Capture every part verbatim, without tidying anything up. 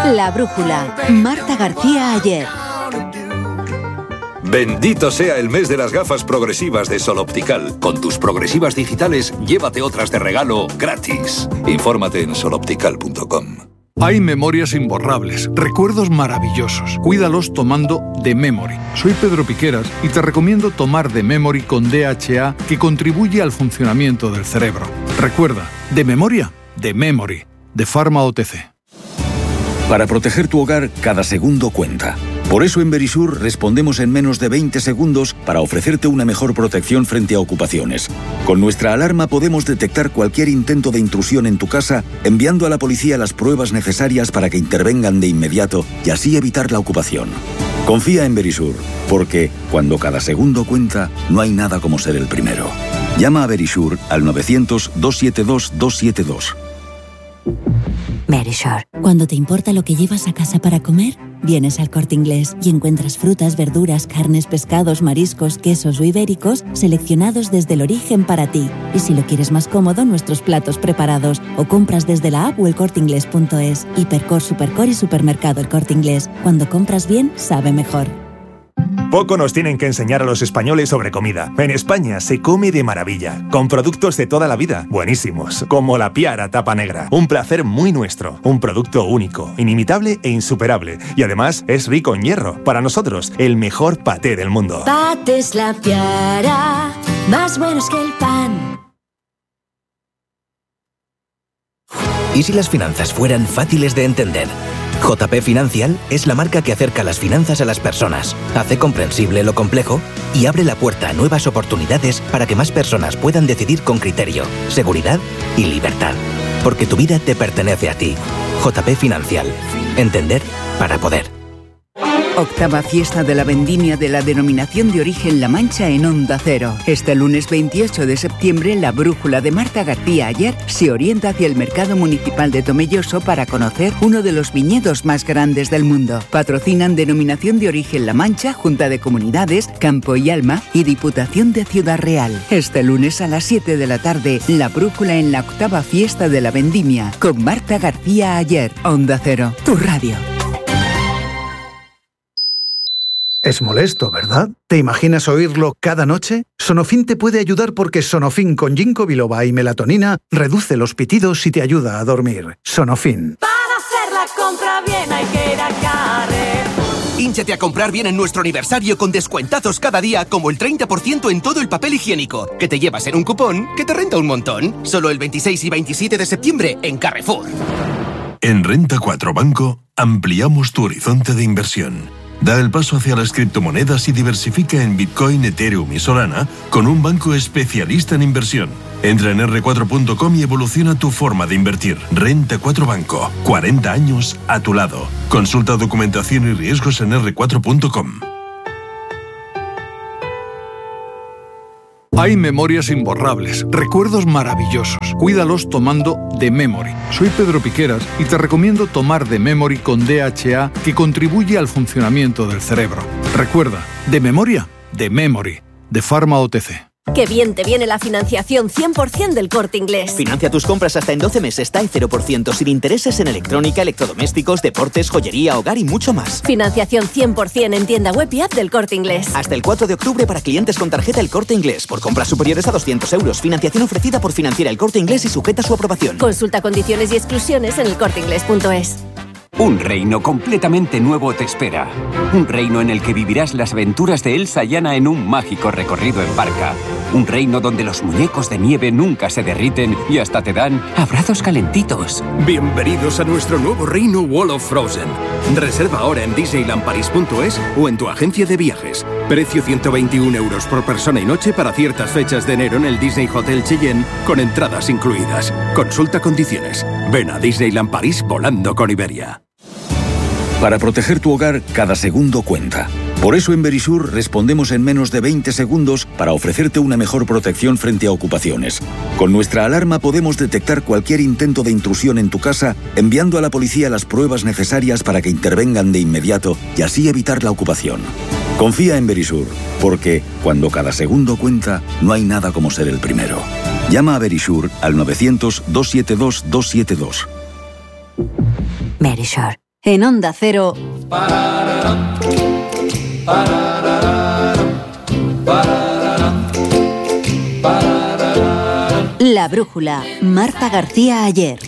La brújula. Marta García Ayer. Bendito sea el mes de las gafas progresivas de Sol Optical. Con tus progresivas digitales, llévate otras de regalo gratis. Infórmate en sol optical punto com. Hay memorias imborrables, recuerdos maravillosos. Cuídalos tomando The Memory. Soy Pedro Piqueras y te recomiendo tomar The Memory con D H A, que contribuye al funcionamiento del cerebro. Recuerda, de memoria, The Memory, de Pharma O T C. Para proteger tu hogar, cada segundo cuenta. Por eso en Verisur respondemos en menos de veinte segundos para ofrecerte una mejor protección frente a ocupaciones. Con nuestra alarma podemos detectar cualquier intento de intrusión en tu casa, enviando a la policía las pruebas necesarias para que intervengan de inmediato y así evitar la ocupación. Confía en Verisur, porque cuando cada segundo cuenta, no hay nada como ser el primero. Llama a Verisur al novecientos, doscientos setenta y dos, doscientos setenta y dos. Verisure. Cuando te importa lo que llevas a casa para comer, vienes al Corte Inglés y encuentras frutas, verduras, carnes, pescados, mariscos, quesos o ibéricos seleccionados desde el origen para ti. Y si lo quieres más cómodo, nuestros platos preparados, o compras desde la app o el corte inglés punto es. Hipercor, Supercor y Supermercado El Corte Inglés. Cuando compras bien, sabe mejor. Poco nos tienen que enseñar a los españoles sobre comida. En España se come de maravilla, con productos de toda la vida, buenísimos, como la Piara Tapa Negra. Un placer muy nuestro, un producto único, inimitable e insuperable. Y además es rico en hierro. Para nosotros, el mejor paté del mundo. Patés La Piara, más buenos que el pan. ¿Y si las finanzas fueran fáciles de entender? J P Financial es la marca que acerca las finanzas a las personas, hace comprensible lo complejo y abre la puerta a nuevas oportunidades para que más personas puedan decidir con criterio, seguridad y libertad. Porque tu vida te pertenece a ti. J P Financial. Entender para poder. Octava fiesta de la vendimia de la denominación de origen La Mancha en Onda Cero. Este lunes veintiocho de septiembre, la brújula de Marta García Ayer se orienta hacia el mercado municipal de Tomelloso para conocer uno de los viñedos más grandes del mundo. Patrocinan denominación de origen La Mancha, Junta de Comunidades, Campo y Alma y Diputación de Ciudad Real. Este lunes a las siete de la tarde, la brújula en la octava fiesta de la vendimia con Marta García Ayer. Onda Cero, tu radio. Es molesto, ¿verdad? ¿Te imaginas oírlo cada noche? Sonofin te puede ayudar porque Sonofin con ginkgo biloba y melatonina reduce los pitidos y te ayuda a dormir. Sonofin. Para hacer la compra bien hay que ir a Carrefour. Hínchate a comprar bien en nuestro aniversario con descuentazos cada día, como el treinta por ciento en todo el papel higiénico, que te llevas en un cupón que te renta un montón. Solo el veintiséis y veintisiete de septiembre en Carrefour. En Renta cuatro Banco ampliamos tu horizonte de inversión. Da el paso hacia las criptomonedas y diversifica en Bitcoin, Ethereum y Solana con un banco especialista en inversión. Entra en erre cuatro punto com y evoluciona tu forma de invertir. Renta cuatro Banco. cuarenta años a tu lado. Consulta documentación y riesgos en erre cuatro punto com. Hay memorias imborrables, recuerdos maravillosos. Cuídalos tomando The Memory. Soy Pedro Piqueras y te recomiendo tomar The Memory con D H A, que contribuye al funcionamiento del cerebro. Recuerda, de memoria, The Memory, de Pharma O T C. Qué bien te viene la financiación cien por ciento del Corte Inglés. Financia tus compras hasta en doce meses, T A E cero por ciento, sin intereses en electrónica, electrodomésticos, deportes, joyería, hogar y mucho más. Financiación cien por ciento en tienda web y app del Corte Inglés. Hasta el cuatro de octubre para clientes con tarjeta El Corte Inglés. Por compras superiores a doscientos euros. Financiación ofrecida por Financiera El Corte Inglés y sujeta a su aprobación. Consulta condiciones y exclusiones en el corte inglés punto es. Un reino completamente nuevo te espera. Un reino en el que vivirás las aventuras de Elsa y Anna en un mágico recorrido en barca. Un reino donde los muñecos de nieve nunca se derriten y hasta te dan abrazos calentitos. Bienvenidos a nuestro nuevo reino Wall of Frozen. Reserva ahora en disneyland paris punto es o en tu agencia de viajes. Precio ciento veintiún euros por persona y noche para ciertas fechas de enero en el Disney Hotel Cheyenne, con entradas incluidas. Consulta condiciones. Ven a Disneyland París volando con Iberia. Para proteger tu hogar, cada segundo cuenta. Por eso en Verisur respondemos en menos de veinte segundos para ofrecerte una mejor protección frente a ocupaciones. Con nuestra alarma podemos detectar cualquier intento de intrusión en tu casa, enviando a la policía las pruebas necesarias para que intervengan de inmediato y así evitar la ocupación. Confía en Verisur, porque cuando cada segundo cuenta, no hay nada como ser el primero. Llama a Verisur al novecientos, doscientos setenta y dos, doscientos setenta y dos. Verisure. En Onda Cero. La brújula. Marta García Ayer.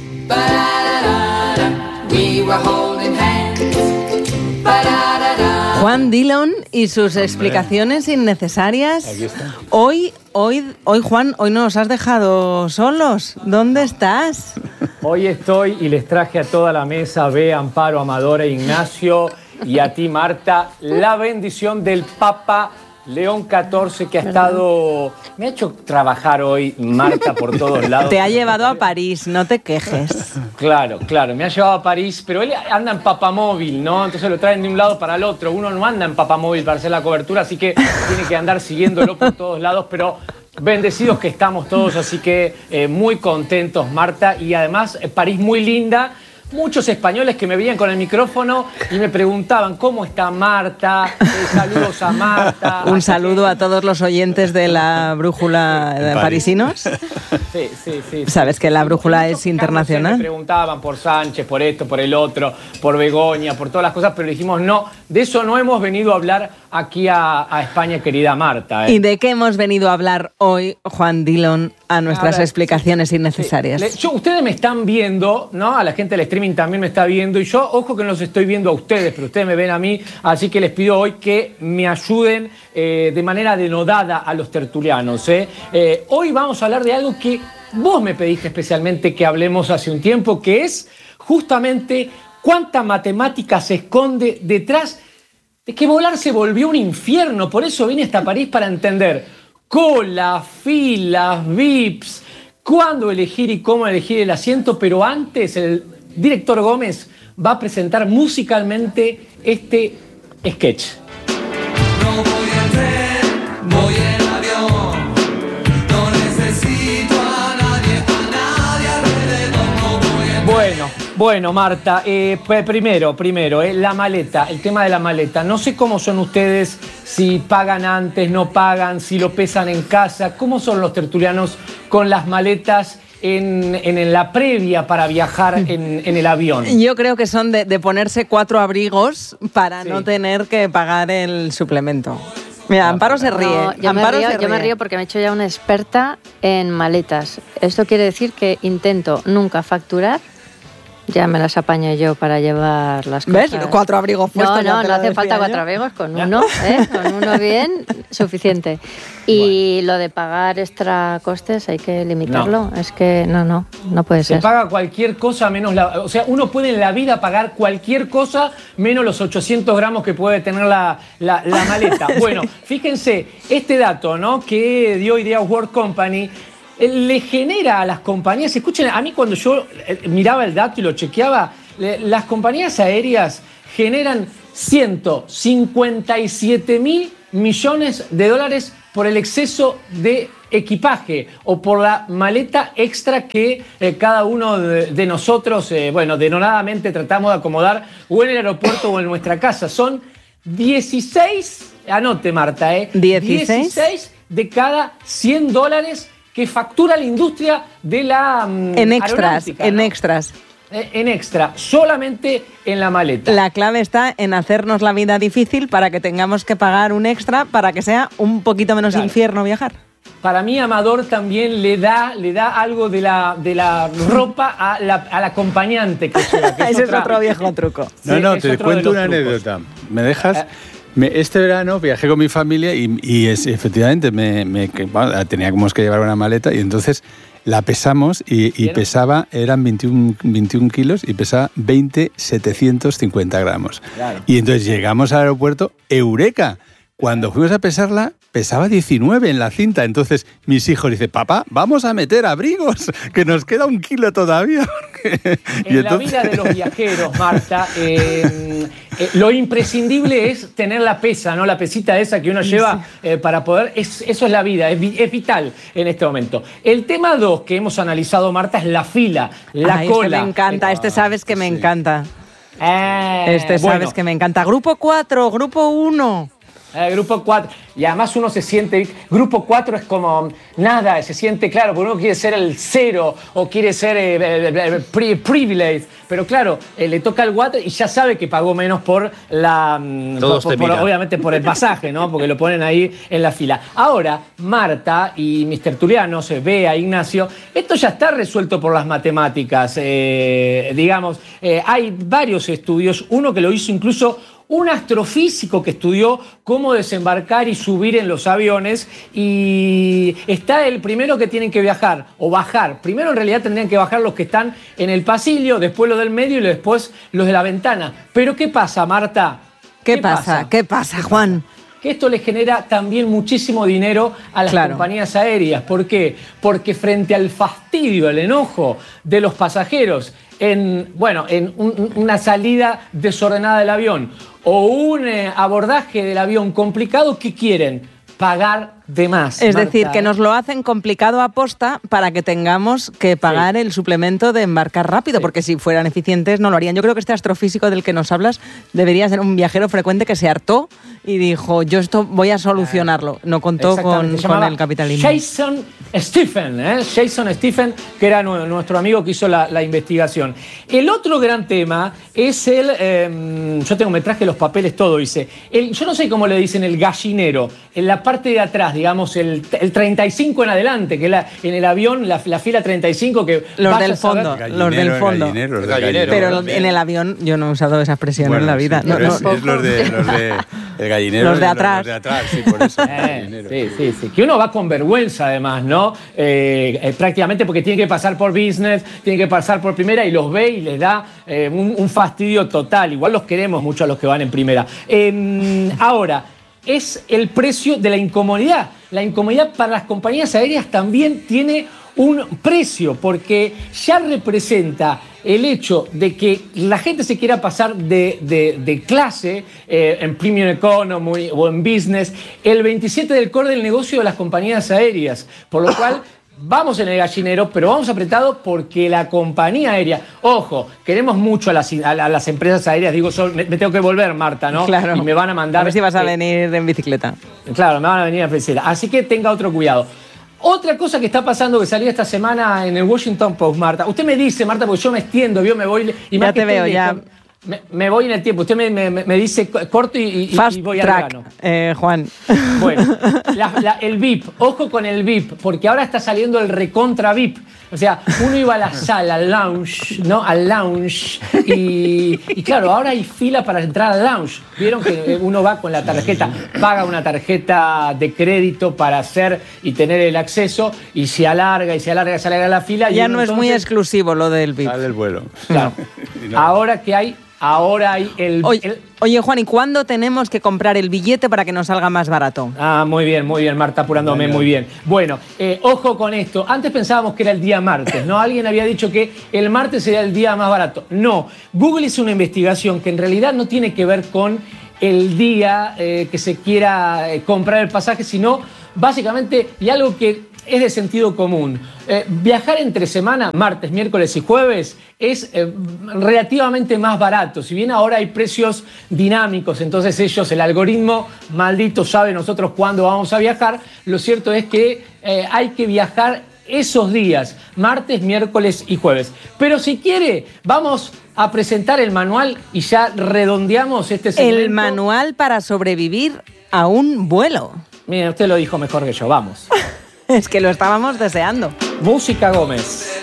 Juan Dillon y sus explicaciones innecesarias. Aquí está. Hoy, hoy, hoy, Juan, hoy nos has dejado solos. ¿Dónde estás? Hoy estoy y les traje a toda la mesa, Bea, Amparo, Amadora, Ignacio y a ti, Marta, la bendición del Papa León catorce, que ha estado... Me ha hecho trabajar hoy, Marta, por todos lados. Te ha llevado a París, no te quejes. Claro, claro, me ha llevado a París, pero él anda en papamóvil, ¿no? Entonces lo traen de un lado para el otro. Uno no anda en papamóvil para hacer la cobertura, así que tiene que andar siguiéndolo por todos lados, pero... Bendecidos que estamos todos, así que eh, muy contentos, Marta. Y además, eh, París muy linda. Muchos españoles que me veían con el micrófono y me preguntaban ¿cómo está Marta? Eh, saludos a Marta. Un saludo a todos los oyentes de la brújula de parisinos. Sí, sí, sí. Sabes que la brújula es internacional. Me preguntaban por Sánchez, por esto, por el otro, por Begoña, por todas las cosas, pero dijimos no, de eso no hemos venido a hablar aquí a, a España, querida Marta. ¿eh? ¿Y de qué hemos venido a hablar hoy, Juan Dillon, a nuestras a ver, explicaciones sí, innecesarias? Sí. Yo, ustedes me están viendo, ¿no? A la gente del streaming también me está viendo, y yo, ojo que no los estoy viendo a ustedes, pero ustedes me ven a mí, así que les pido hoy que me ayuden eh, de manera denodada a los tertulianos. ¿eh? Eh, hoy vamos a hablar de algo que vos me pediste especialmente que hablemos hace un tiempo, que es justamente cuánta matemática se esconde detrás de que volar se volvió un infierno. Por eso vine hasta París para entender cola, filas, V I Ps, cuándo elegir y cómo elegir el asiento, pero antes el director Gómez va a presentar musicalmente este sketch. No voy en tren, voy en avión, no necesito a nadie, a nadie alrededor, no voy en Bueno, bueno, Marta, eh, primero, primero, eh, la maleta, el tema de la maleta. No sé cómo son ustedes, si pagan antes, no pagan, si lo pesan en casa. ¿Cómo son los tertulianos con las maletas en, en, en la previa para viajar en, en el avión? Yo creo que son de, de ponerse cuatro abrigos para sí. no tener que pagar el suplemento. Mira, Amparo se ríe. No, yo, Amparo me río, se ríe. yo me río porque me he hecho ya una experta en maletas. Esto quiere decir que intento nunca facturar. Ya me las apaño yo para llevar las cosas. ¿Ves? Cuatro abrigos puestos. No, no, no hace falta cuatro abrigos, con uno, ¿eh? Con uno bien, suficiente. Y bueno, lo de pagar extra costes hay que limitarlo. No. Es que no, no, no puede ser. Se paga cualquier cosa menos la... O sea, uno puede en la vida pagar cualquier cosa menos los ochocientos gramos que puede tener la, la, la maleta. Bueno, fíjense, este dato, ¿no?, que dio Idea World Company... le genera a las compañías, escuchen, a mí cuando yo miraba el dato y lo chequeaba, las compañías aéreas generan ciento cincuenta y siete mil millones de dólares por el exceso de equipaje o por la maleta extra que eh, cada uno de, de nosotros, eh, bueno, denodadamente tratamos de acomodar o en el aeropuerto o en nuestra casa. Son dieciséis, anote Marta, ¿eh? ¿dieciséis? dieciséis de cada cien dólares que factura la industria de la um, en extras, en ¿no? extras. En extra, solamente en la maleta. La clave está en hacernos la vida difícil para que tengamos que pagar un extra para que sea un poquito menos claro. infierno viajar. Para mí, Amador también le da, le da algo de la, de la ropa a la, al acompañante que lleva. Que es Ese otra, es otro viejo truco. No, sí, no, te cuento una trucos. anécdota. ¿Me dejas? Eh, Me, este verano viajé con mi familia y, y es, efectivamente me, me, bueno, teníamos que llevar una maleta y entonces la pesamos y, y pesaba, eran veintiún, veintiún kilos y pesaba veinte mil setecientos cincuenta gramos. Claro. Y entonces llegamos al aeropuerto, ¡eureka! Cuando fuimos a pesarla, pesaba diecinueve en la cinta. Entonces mis hijos dicen, papá, vamos a meter abrigos, que nos queda un kilo todavía. En y entonces... la vida de los viajeros, Marta, eh, eh, lo imprescindible es tener la pesa, ¿no? La pesita esa que uno lleva eh, para poder... Es, eso es la vida, es, es vital en este momento. El tema dos que hemos analizado, Marta, es la fila, la Ay, cola. Este me encanta, este sabes que me sí. encanta. Eh, este sabes bueno. que me encanta. Grupo cuatro, grupo uno. Eh, grupo cuatro. Y además uno se siente... Grupo cuatro es como nada, se siente claro, porque uno quiere ser el cero o quiere ser eh, eh, pre privilege. Pero claro, eh, le toca al cuatro y ya sabe que pagó menos por la... Todos por, te por, miran. obviamente por el pasaje, ¿no? Porque lo ponen ahí en la fila. Ahora, Marta y mis tertulianos, eh, Bea, Ignacio, esto ya está resuelto por las matemáticas. Eh, digamos, eh, hay varios estudios, uno que lo hizo incluso un astrofísico que estudió cómo desembarcar y subir en los aviones, y está el primero que tienen que viajar o bajar. Primero en realidad tendrían que bajar los que están en el pasillo, después los del medio y después los de la ventana. Pero ¿qué pasa, Marta? ¿Qué, ¿Qué pasa? pasa? ¿Qué pasa, Juan? Que esto le genera también muchísimo dinero a las claro. compañías aéreas. ¿Por qué? Porque frente al fastidio, el enojo de los pasajeros en, bueno, en un, una salida desordenada del avión o un eh, abordaje del avión complicado, ¿qué quieren? Pagar de más. Es Marta, decir, que ¿eh? nos lo hacen complicado a posta para que tengamos que pagar sí. el suplemento de embarcar rápido, sí. porque si fueran eficientes no lo harían. Yo creo que este astrofísico del que nos hablas debería ser un viajero frecuente que se hartó y dijo, yo esto voy a solucionarlo. No contó con, con el capitalismo. Jason Stephen, ¿eh? Jason Stephen, que era nuestro amigo que hizo la, la investigación. El otro gran tema es el... Eh, yo tengo, me traje los papeles, todo dice. El, yo no sé cómo le dicen el gallinero, en la parte de atrás, digamos, el, el treinta y cinco en adelante, que es la, en el avión, la, la fila treinta y cinco, que los del fondo, los del fondo. Gallinero, los gallinero, pero también. En el avión yo no he usado esa expresión bueno, en la vida. Sí, no, no, es, no, es los de, los de el gallinero, los de atrás. Los de atrás, sí, por eso. Eh, sí, sí, sí. Que uno va con vergüenza, además, ¿no? Eh, eh, prácticamente porque tiene que pasar por business, tiene que pasar por primera y los ve y les da eh, un, un fastidio total. Igual los queremos mucho a los que van en primera. Eh, ahora, es el precio de la incomodidad. La incomodidad para las compañías aéreas también tiene un precio, porque ya representa el hecho de que la gente se quiera pasar de, de, de clase eh, en Premium Economy o en Business, el veintisiete del core del negocio de las compañías aéreas. Por lo cual, vamos en el gallinero, pero vamos apretados porque la compañía aérea, ojo, queremos mucho a las, a las empresas aéreas, digo, son, me, me tengo que volver, Marta, ¿no? Claro. Y me van a mandar... A ver si vas a eh, venir en bicicleta. Claro, me van a venir a bicicleta. Así que tenga otro cuidado. Otra cosa que está pasando, que salió esta semana en el Washington Post, Marta. Usted me dice, Marta, porque yo me extiendo, yo me voy... Y ya más te que veo, estoy, ya... Me, me voy en el tiempo. Usted me, me, me dice corto y, y, Fast y voy track, al grano. Eh, Juan. Bueno, la, la, el V I P. Ojo con el V I P, porque ahora está saliendo el recontra V I P. O sea, uno iba a la sala, al lounge, ¿no? Al lounge. Y, y claro, ahora hay fila para entrar al lounge. Vieron que uno va con la tarjeta, paga una tarjeta de crédito para hacer y tener el acceso, y se alarga y se alarga y se alarga la fila. Ya y no es entonces, muy exclusivo lo del V I P. Sale el vuelo. Claro. No. Ahora que hay... Ahora hay el oye, el... oye, Juan, ¿y cuándo tenemos que comprar el billete para que nos salga más barato? Ah, muy bien, muy bien, Marta, apurándome, muy bien. Bueno, eh, ojo con esto. Antes pensábamos que era el día martes, ¿no? Alguien había dicho que el martes sería el día más barato. No, Google hizo una investigación que en realidad no tiene que ver con el día eh, que se quiera eh, comprar el pasaje, sino básicamente, y algo que es de sentido común. Eh, viajar entre semana, martes, miércoles y jueves, es eh, relativamente más barato. Si bien ahora hay precios dinámicos, entonces ellos, el algoritmo maldito sabe nosotros cuándo vamos a viajar, lo cierto es que eh, hay que viajar esos días, martes, miércoles y jueves. Pero si quiere, vamos a presentar el manual y ya redondeamos este segmento. El manual para sobrevivir a un vuelo. Mire, usted lo dijo mejor que yo, vamos. Es que lo estábamos deseando. Música Gómez.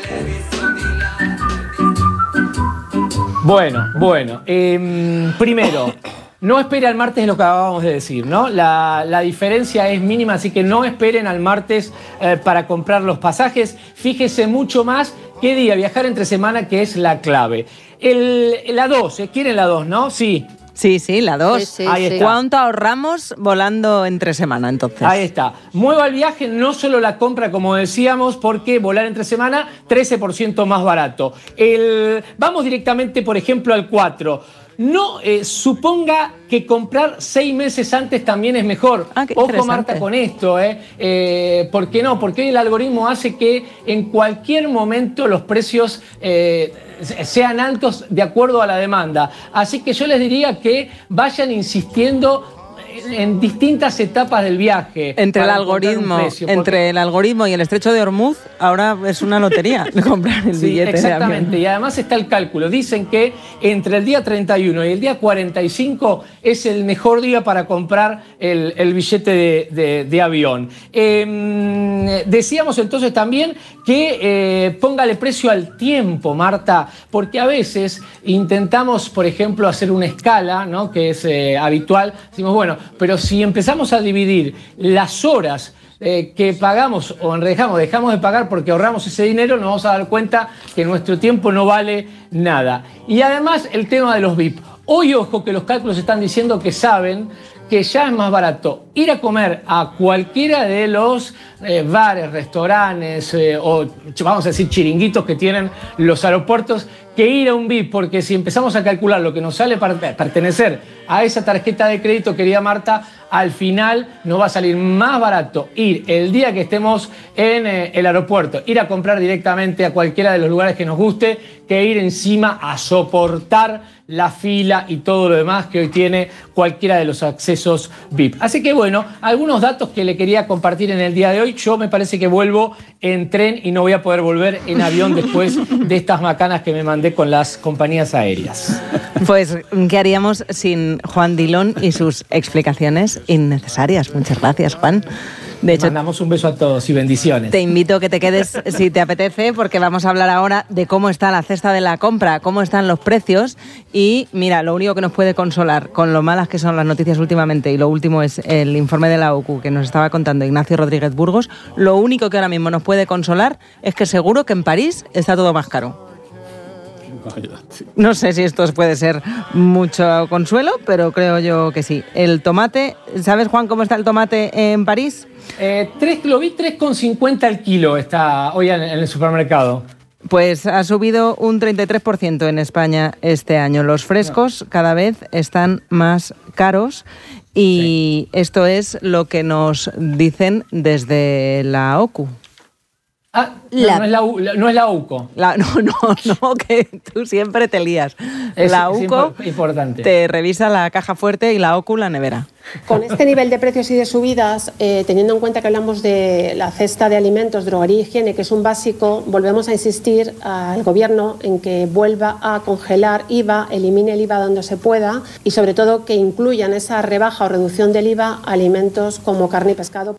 Bueno, bueno. Eh, primero, no espere al martes lo que acabamos de decir, ¿no? La, la diferencia es mínima, así que no esperen al martes eh, para comprar los pasajes. Fíjese mucho más qué día viajar entre semana, que es la clave. El, la dos, ¿quieren la dos, no? Sí. Sí, sí, la dos. Sí, sí, Ahí sí. está. ¿Cuánto ahorramos volando entre semana, entonces? Ahí está. Mueva el viaje, no solo la compra, como decíamos, porque volar entre semana, trece por ciento más barato. El, vamos directamente, por ejemplo, al cuatro. No eh, suponga que comprar seis meses antes también es mejor. Ah, qué Ojo, Marta, con esto, ¿eh? Eh, ¿Por qué no? Porque hoy el algoritmo hace que en cualquier momento los precios eh, sean altos de acuerdo a la demanda. Así que yo les diría que vayan insistiendo en distintas etapas del viaje. Entre el para encontrar un algoritmo, precio, porque- entre el algoritmo y el estrecho de Hormuz, ahora es una lotería comprar el Sí, billete de exactamente. avión. Y además está el cálculo. Dicen que entre el día treinta y uno y el día cuarenta y cinco es el mejor día para comprar el, el billete de, de- de avión. Eh, decíamos entonces también que eh, póngale precio al tiempo, Marta, porque a veces intentamos, por ejemplo, hacer una escala, ¿no?, que es eh, habitual. Decimos, bueno, pero si empezamos a dividir las horas Eh, que pagamos o dejamos, dejamos de pagar porque ahorramos ese dinero, nos vamos a dar cuenta que nuestro tiempo no vale nada. Y además el tema de los V I P. Hoy, ojo, que los cálculos están diciendo que saben que ya es más barato ir a comer a cualquiera de los eh, bares, restaurantes eh, o, vamos a decir, chiringuitos que tienen los aeropuertos, que ir a un V I P, porque si empezamos a calcular lo que nos sale para pertenecer a esa tarjeta de crédito, querida Marta, al final nos va a salir más barato ir el día que estemos en eh, el aeropuerto, ir a comprar directamente a cualquiera de los lugares que nos guste, que ir encima a soportar la fila y todo lo demás que hoy tiene cualquiera de los accesos V I P. Así que bueno, algunos datos que le quería compartir en el día de hoy. Yo me parece que vuelvo en tren y no voy a poder volver en avión después de estas macanas que me mandé con las compañías aéreas. Pues, ¿qué haríamos sin Juan Dilón y sus explicaciones innecesarias? Muchas gracias, Juan. De hecho, mandamos un beso a todos y bendiciones. Te invito a que te quedes si te apetece, porque vamos a hablar ahora de cómo está la cesta de la compra, cómo están los precios. Y mira, lo único que nos puede consolar con lo malas que son las noticias últimamente, y lo último es el informe de la O C U que nos estaba contando Ignacio Rodríguez Burgos, lo único que ahora mismo nos puede consolar es que seguro que en París está todo más caro. No sé si esto puede ser mucho consuelo, pero creo yo que sí. El tomate, ¿sabes, Juan, cómo está el tomate en París? Eh, tres, lo vi tres con cincuenta al kilo está hoy en, en el supermercado. Pues ha subido un treinta y tres por ciento en España este año. Los frescos cada vez están más caros y sí. Esto es lo que nos dicen desde la O C U. Ah, la... No, no, es la, U, no es la U C O. La, no, no, no, que tú siempre te lías. Es, la U C O es importante. Te revisa la caja fuerte y la O C U la nevera. Con este nivel de precios y de subidas, eh, teniendo en cuenta que hablamos de la cesta de alimentos, droguería y higiene, que es un básico, volvemos a insistir al Gobierno en que vuelva a congelar I V A, elimine el I V A donde se pueda y sobre todo que incluyan esa rebaja o reducción del I V A a alimentos como carne y pescado.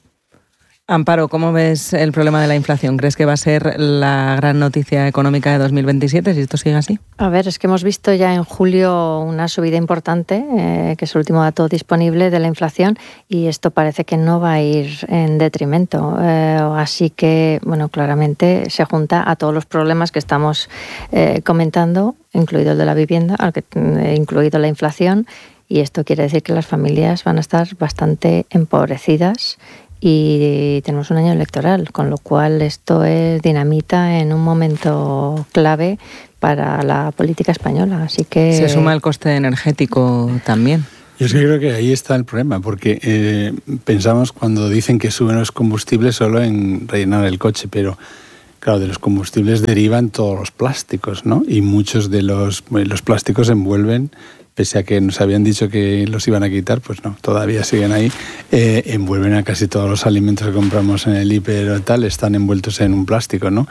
Amparo, ¿cómo ves el problema de la inflación? ¿Crees que va a ser la gran noticia económica de dos mil veintisiete si esto sigue así? A ver, es que hemos visto ya en julio una subida importante, eh, que es el último dato disponible de la inflación, y esto parece que no va a ir en detrimento. Eh, así que, bueno, claramente se junta a todos los problemas que estamos eh, comentando, incluido el de la vivienda, al que, eh, incluido la inflación, y esto quiere decir que las familias van a estar bastante empobrecidas. Y tenemos un año electoral, con lo cual esto es dinamita en un momento clave para la política española. Así que se suma el coste energético también. Yo es que creo que ahí está el problema, porque eh, pensamos cuando dicen que suben los combustibles solo en rellenar el coche, pero claro, de los combustibles derivan todos los plásticos, ¿no? Y muchos de los, los plásticos envuelven, pese a que nos habían dicho que los iban a quitar, pues no, todavía siguen ahí, eh, envuelven a casi todos los alimentos que compramos en el hiper o tal, están envueltos en un plástico, ¿no?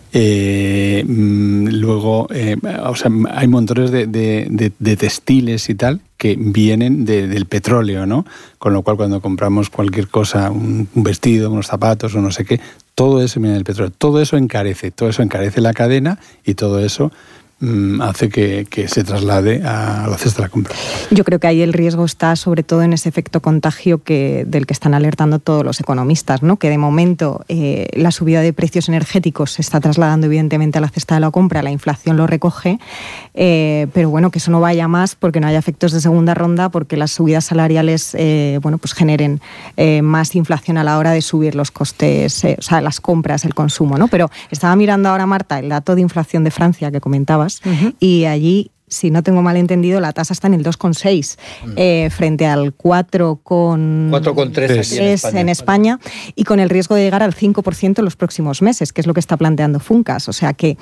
Eh, luego, eh, o sea, hay montones de, de, de, de textiles y tal que vienen de, del petróleo, ¿no? Con lo cual, cuando compramos cualquier cosa, un, un vestido, unos zapatos o no sé qué, todo eso viene del petróleo. Todo eso encarece, todo eso encarece la cadena y todo eso hace que, que se traslade a la cesta de la compra. Yo creo que ahí el riesgo está sobre todo en ese efecto contagio que, del que están alertando todos los economistas, ¿no? Que de momento eh, la subida de precios energéticos se está trasladando evidentemente a la cesta de la compra, la inflación lo recoge, eh, pero bueno, que eso no vaya más porque no haya efectos de segunda ronda, porque las subidas salariales eh, bueno, pues generen eh, más inflación a la hora de subir los costes, eh, o sea, las compras, el consumo, ¿no? Pero estaba mirando ahora, Marta, el dato de inflación de Francia que comentabas. Uh-huh. Y allí, si no tengo mal entendido, la tasa está en el dos coma seis uh-huh. eh, frente al cuatro coma tres aquí en España. en España y con el riesgo de llegar al cinco por ciento en los próximos meses, que es lo que está planteando Funcas. O sea que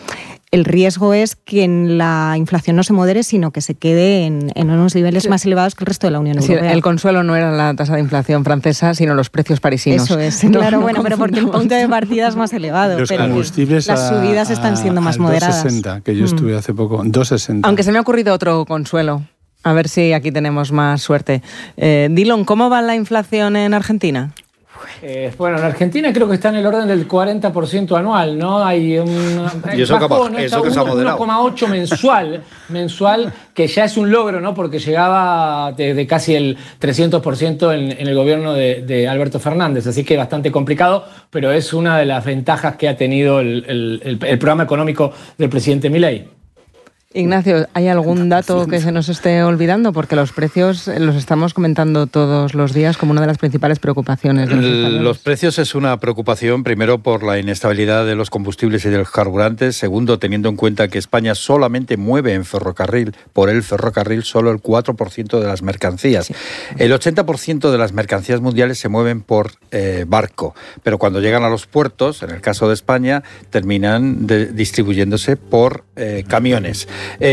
el riesgo es que la inflación no se modere, sino que se quede en, en unos niveles sí. más elevados que el resto de la Unión sí, Europea. El consuelo no era la tasa de inflación francesa, sino los precios parisinos. Eso es, no, claro, no bueno, pero porque el punto de partida es más elevado. Los pero combustibles las subidas a, están siendo más a moderadas. dos sesenta, que yo estuve mm. hace poco, dos sesenta. Aunque se me ha ocurrido otro consuelo. A ver si aquí tenemos más suerte. Eh, Dillon, ¿cómo va la inflación en Argentina? Eh, bueno, en Argentina creo que está en el orden del cuarenta por ciento anual, ¿no? Hay un y eso, bajó, capaz, ¿no? eso que se ha moderado. uno coma ocho mensual, mensual, que ya es un logro, ¿no? Porque llegaba de, de casi el trescientos por ciento en, en el gobierno de, de Alberto Fernández, así que bastante complicado, pero es una de las ventajas que ha tenido el, el, el, el programa económico del presidente Milei. Ignacio, ¿hay algún dato que se nos esté olvidando? Porque los precios los estamos comentando todos los días como una de las principales preocupaciones de los españoles. Los precios es una preocupación, primero por la inestabilidad de los combustibles y de los carburantes, segundo teniendo en cuenta que España solamente mueve en ferrocarril, por el ferrocarril, solo el cuatro por ciento de las mercancías. Sí. El ochenta por ciento de las mercancías mundiales se mueven por eh, barco, pero cuando llegan a los puertos, en el caso de España, terminan de, distribuyéndose por eh, camiones.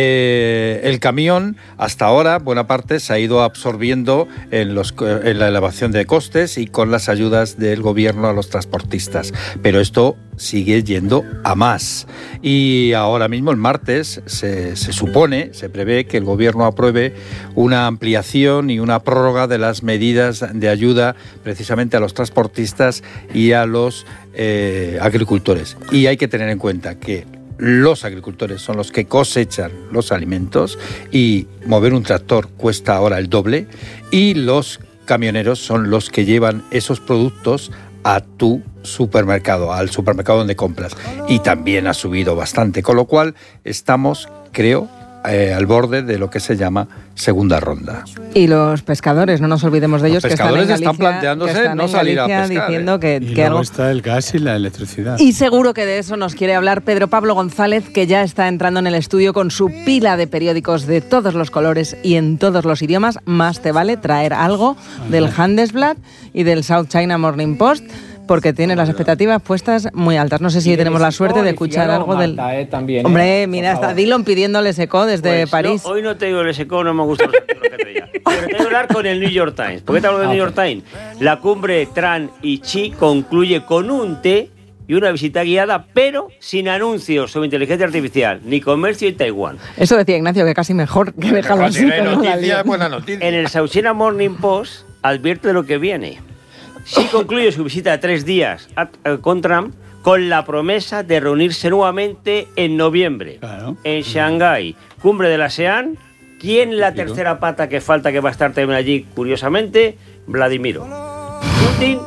Eh, el camión, hasta ahora, buena parte se ha ido absorbiendo en, los, en la elevación de costes y con las ayudas del gobierno a los transportistas. Pero esto sigue yendo a más. Y ahora mismo, el martes, se, se supone, se prevé que el gobierno apruebe una ampliación y una prórroga de las medidas de ayuda precisamente a los transportistas y a los eh, agricultores. Y hay que tener en cuenta que los agricultores son los que cosechan los alimentos y mover un tractor cuesta ahora el doble, y los camioneros son los que llevan esos productos a tu supermercado, al supermercado donde compras, y también ha subido bastante, con lo cual estamos, creo, eh, al borde de lo que se llama segunda ronda. Y los pescadores, no nos olvidemos de ellos, los pescadores que están en Galicia, están planteándose que están no en salir Galicia a pescar, diciendo que, y que luego algo... está el gas y la electricidad. Y seguro que de eso nos quiere hablar Pedro Pablo González, que ya está entrando en el estudio con su pila de periódicos de todos los colores y en todos los idiomas. Más te vale traer algo del Handelsblatt y del South China Morning Post, porque tiene las expectativas puestas muy altas. No sé si tenemos la suerte de escuchar algo Marta, del... Eh, también, Hombre, eh, mira, está Dillon pidiéndole secó desde pues París. No, hoy no tengo el secó, no me gusta los artículos que traía. Pero tengo que hablar con el New York Times. ¿Por qué te hablo del New York Times? La cumbre Trump y Xi concluye con un té y una visita guiada, pero sin anuncios sobre inteligencia artificial, ni comercio y Taiwán. Eso decía Ignacio, que casi mejor que dejarlo así. Noticia, buena noticia. En el South China Morning Post advierte de lo que viene. Xi concluye su visita de tres días a, a, con Trump con la promesa de reunirse nuevamente en noviembre, claro, en Shanghái, cumbre de la ASEAN. ¿Quién es la tercera pata que falta que va a estar también allí, curiosamente? Vladimiro Putin,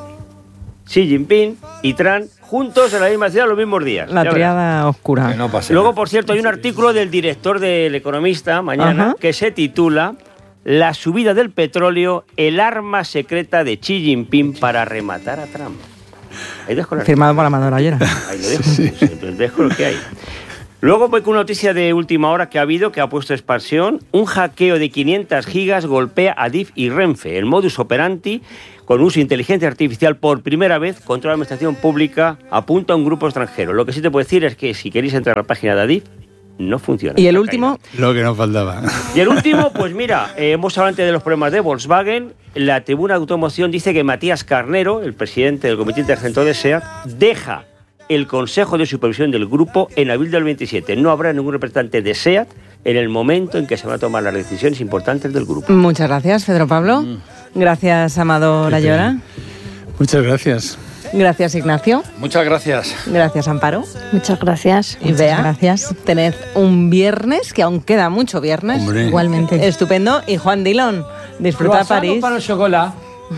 Xi Jinping y Trump juntos en la misma ciudad los mismos días. La triada oscura. No pase Luego, nada. por cierto, hay un artículo del director del Economista mañana, ajá, que se titula La subida del petróleo, el arma secreta de Xi Jinping para rematar a Trump. Ahí dejo la... Firmado por Amador Ayera. Ahí lo dejo, sí. Pues, dejo lo que hay. Luego voy con una noticia de última hora que ha habido, que ha puesto expansión. Un hackeo de quinientas gigas golpea a D I F y Renfe. El modus operandi, con uso de inteligencia artificial por primera vez contra la administración pública, apunta a un grupo extranjero. Lo que sí te puedo decir es que si queréis entrar a la página de Adif, no funciona. ¿Y el último? Caída. Lo que nos faltaba. Y el último, pues mira, eh, hemos hablado antes de los problemas de Volkswagen. La tribuna de automoción dice que Matías Carnero, el presidente del comité interventor de SEAT, deja el consejo de supervisión del grupo en abril del veintisiete. No habrá ningún representante de SEAT en el momento en que se van a tomar las decisiones importantes del grupo. Muchas gracias, Pedro Pablo. Mm. Gracias, Amador Ayora. Muchas gracias. Gracias, Ignacio. Muchas gracias. Gracias, Amparo. Muchas gracias. Y Bea, gracias. Tened un viernes, que aún queda mucho viernes. Hombre. Igualmente. Estupendo. Y Juan Dillon, disfruta París. Para el chocolate.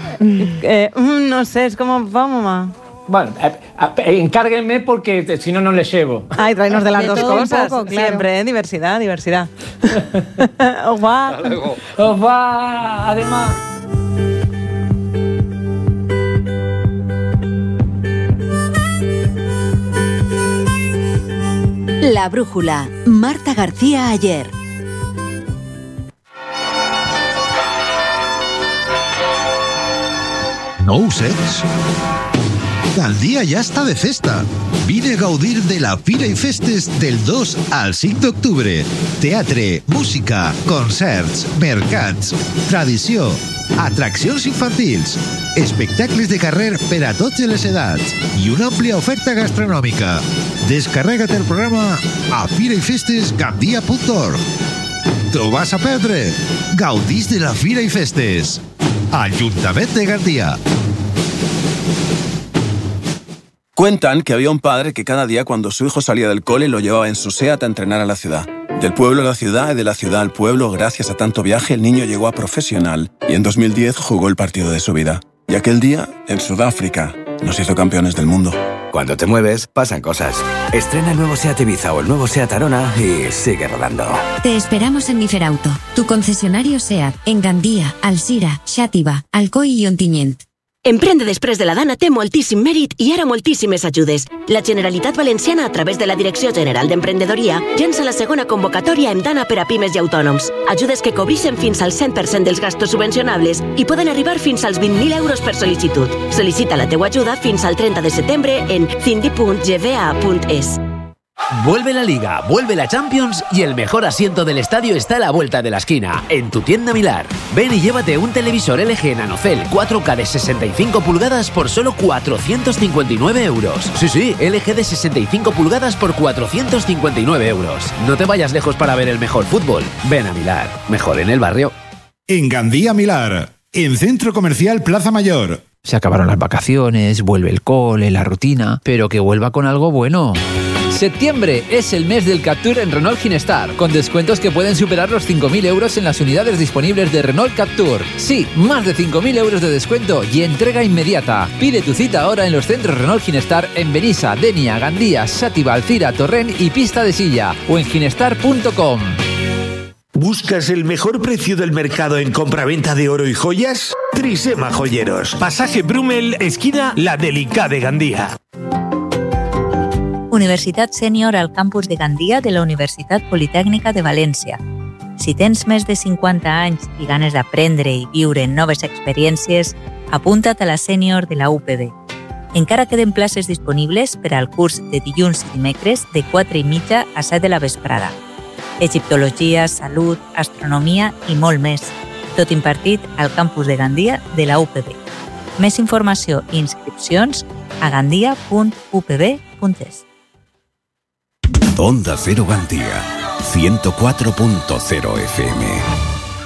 eh, no sé, es como vamos, mamá. Bueno, eh, eh, encárguenme porque te, si no, no les llevo. Ay, traernos de las de dos todo cosas. un poco, claro. Siempre, ¿eh? Diversidad, diversidad. Au revoir. Hasta luego. Au revoir, además. La brújula. Marta García Ayer. No ho sé. Gandía ya està de festa. Vine a gaudir de la Fira i Festes del dos al cinc d'octubre. Teatre, música, concerts, mercats, tradició, atraccions infantils, espectacles de carrer per a totes les edats i una àmplia oferta gastronòmica. Descarrega't el programa a fira i festes gandia punt org. T'ho vas a perdre? Gaudís de la Fira i Festes. Ayuntamiento de Gandía. Cuentan que había un padre que cada día cuando su hijo salía del cole lo llevaba en su SEAT a entrenar a la ciudad. Del pueblo a la ciudad y de la ciudad al pueblo, gracias a tanto viaje, el niño llegó a profesional y en dos mil diez jugó el partido de su vida. Y aquel día, en Sudáfrica, nos hizo campeones del mundo. Cuando te mueves, pasan cosas. Estrena el nuevo SEAT Ibiza o el nuevo SEAT Arona y sigue rodando. Te esperamos en Miferauto, tu concesionario SEAT, en Gandía, Alzira, Xàtiva, Alcoi i Ontinyent. Emprende després de la Dana té moltíssim mèrit i ara moltíssimes ajudes. La Generalitat Valenciana, a través de la Direcció General d'Emprenedoria, llença la segona convocatòria amb Dana per a pimes i autònoms. Ajudes que cobreixen fins al cent per cent dels gastos subvencionables i poden arribar fins als vint mil euros per sol·licitud. Sol·licita la teua ajuda fins al trenta de setembre en cindi punt g v a punt es. Vuelve la Liga, vuelve la Champions y el mejor asiento del estadio está a la vuelta de la esquina, en tu tienda Milar. Ven y llévate un televisor L G Nanocell cuatro K de sesenta y cinco pulgadas por solo cuatrocientos cincuenta y nueve euros. Sí, sí, L G de sesenta y cinco pulgadas por cuatrocientos cincuenta y nueve euros. No te vayas lejos para ver el mejor fútbol. Ven a Milar, mejor en el barrio. En Gandía Milar, en Centro Comercial Plaza Mayor. Se acabaron las vacaciones, vuelve el cole, la rutina, pero que vuelva con algo bueno. Septiembre es el mes del Captur en Renault Ginestar, con descuentos que pueden superar los cinco mil euros en las unidades disponibles de Renault Captur. Sí, más de cinco mil euros de descuento y entrega inmediata. Pide tu cita ahora en los centros Renault Ginestar en Benissa, Denia, Gandía, Xàtiva, Alzira, Torrent y Pista de Silla, o en ginestar punto com. ¿Buscas el mejor precio del mercado en compraventa de oro y joyas? Trisema Joyeros. Pasaje Brumel, esquina La Delicada de Gandía. Universitat Sènior al campus de Gandia de la Universitat Politècnica de València. Si tens més de cinquanta anys i ganes d'aprendre i viure noves experiències, apunta't a la Sènior de la U P B. Encara queden places disponibles per al curs de dilluns i dimecres de quatre i mitja a set de la vesprada. Egiptologia, salut, astronomia i molt més. Tot impartit al campus de Gandia de la U P B. Més informació i inscripcions a gandia punt u p b punt es. Onda Cero Gandía, ciento cuatro punto cero F M.